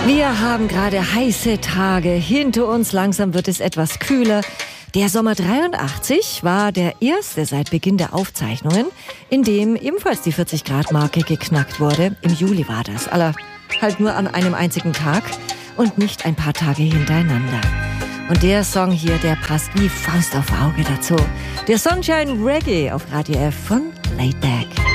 Wir haben gerade heiße Tage hinter uns. Langsam wird es etwas kühler. Der Sommer 83 war der erste seit Beginn der Aufzeichnungen, in dem ebenfalls die 40-Grad-Marke geknackt wurde. Im Juli war das. Halt nur an einem einzigen Tag und nicht ein paar Tage hintereinander. Und der Song hier, der passt wie Faust auf Auge dazu. Der Sunshine Reggae auf Radio F von Laidback.